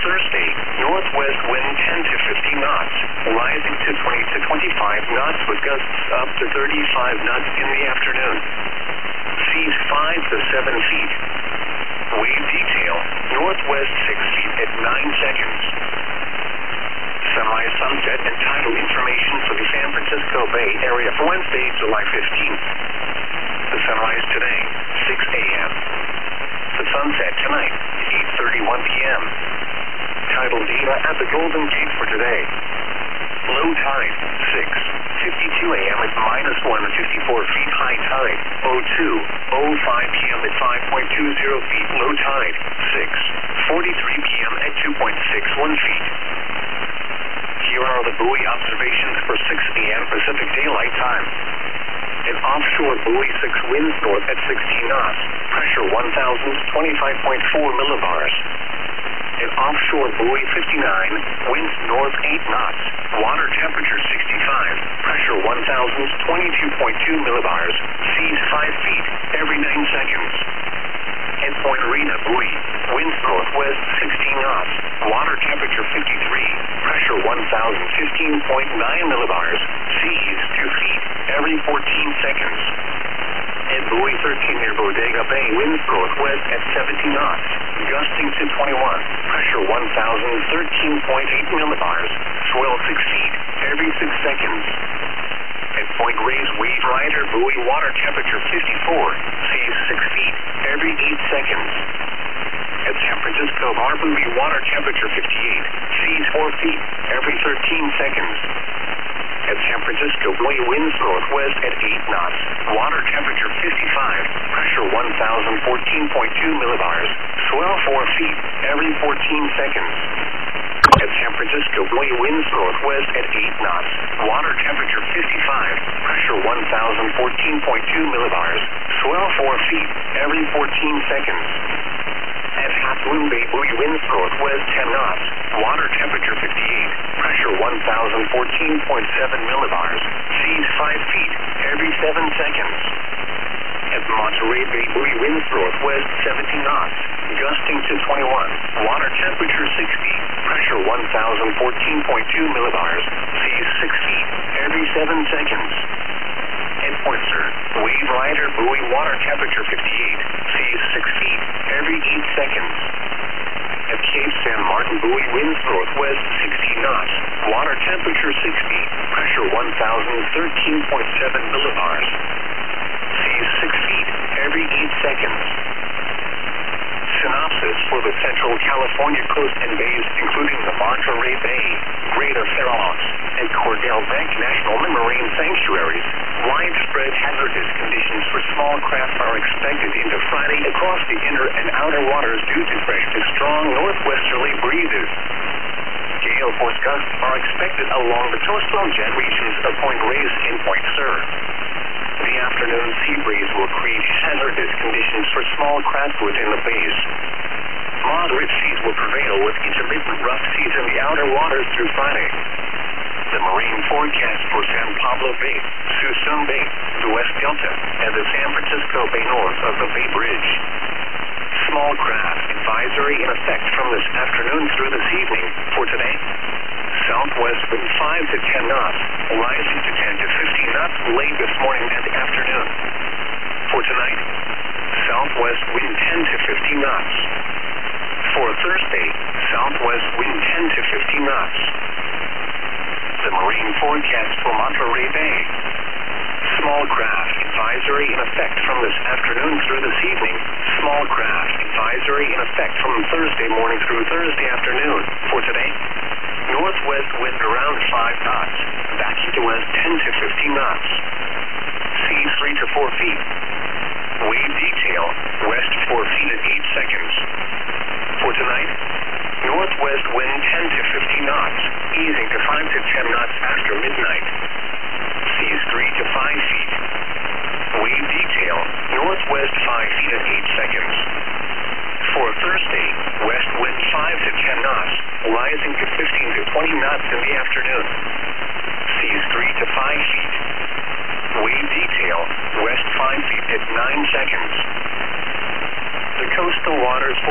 Thursday, northwest wind 10 to 15 knots, rising to 20 to 25 knots with gusts up to 35 knots in the afternoon. Seas 5 to 7 feet. Wave detail, northwest 6 feet at 9 seconds. Sunrise, sunset, and tidal information for the San Francisco Bay Area for Wednesday, July 15th. The sunrise today, 6 a.m. The sunset tonight, 8:31 p.m. Tidal data at the Golden Gate for today. Low tide, 6:52 a.m. at -154 feet. High tide, 02:05 p.m. at 5.20 feet. Low tide, 6:43 p.m. at 2.61 feet. Here are the buoy observations for 6 a.m. Pacific Daylight Time. An offshore buoy 6 winds north at 16 knots, pressure 1,025.4 millibars. An offshore buoy 59, winds north 8 knots, water temperature 65, pressure 1,022.2 millibars, seas 5 feet every 9 seconds. At Point Arena buoy, winds northwest 16 knots, water temperature 53, pressure 1,015.9 millibars, seas 2 feet every 14 seconds. At buoy 13 near Bodega Bay, winds northwest at 70 knots, gusting to 21, pressure 1,013.8 millibars, swell 6 feet every 6 seconds. At Point Reyes Wave Rider buoy, water temperature 54, seas 6 feet every 8 seconds. At San Francisco Bar buoy, water temperature 58, seas 4 feet every 13 seconds. At San Francisco buoy, winds northwest at 8 knots, water temperature 55, pressure 1,014.2 millibars, swell 4 feet every 14 seconds. At San Francisco buoy, winds northwest at 8 knots, water temperature 55, pressure 1,014.2 millibars, swell 4 feet every 14 seconds. At Half Moon Bay buoy, winds northwest 10 knots, water temperature 58, pressure 1,014.7 millibars, seas 5 feet every 7 seconds. At Monterey Bay buoy, winds northwest 17 knots, gusting to 21, water temperature 60, pressure 1,014.2 millibars, seas 6 feet every 7 seconds. At Point Sur, Wave Rider buoy, water temperature 58, seas 6 feet every 8 seconds. At Cape San Martin buoy, winds northwest 16 knots, water temperature 60, pressure 1,013.7 millibars, seas 6 feet every 8 seconds. Synopsis for the Central California coast and bays, including the Monterey Bay, Greater Fair Oaks, and Cordell Bank National Marine Sanctuaries, widespread hazardous conditions for small craft are expected into Friday across the inner and outer waters due to fresh to strong northwesterly breezes. Gale force gusts are expected along the coastal jet regions of Point Reyes and Point Sur. The afternoon sea breeze will create hazardous conditions for small craft within the bays. Moderate seas will prevail with intermittent rough seas in the outer waters through Friday. The marine forecast for San Pablo Bay, Suisun Bay, the West Delta, and the San Francisco Bay north of the Bay Bridge. Small craft advisory in effect from this afternoon through this evening. For today, southwest wind 5 to 10 knots, rising to 10 to 15 knots late this morning and afternoon. For tonight, southwest wind 10 to 15 knots. For Thursday, southwest wind 10 to 15 knots. The marine forecast for Monterey Bay. Small craft advisory in effect from this afternoon through this evening. Small craft advisory in effect from Thursday morning through Thursday afternoon. For today, northwest wind around 5 knots, backing to west 10 to 15 knots. Seas 3 to 4 feet. Wave detail, west 4 feet at 8 seconds. For tonight, northwest wind 10 to 15 knots, easing to 5 to 10 knots after midnight. Seas 3 to 5 feet. Wave detail, northwest 5 feet at 8 seconds. For Thursday, west wind 5 to 10 knots, rising to 15 to 20 knots in the afternoon. Seas 3 to 5 feet. Wave detail, west 5 feet at 9 seconds. The coastal waters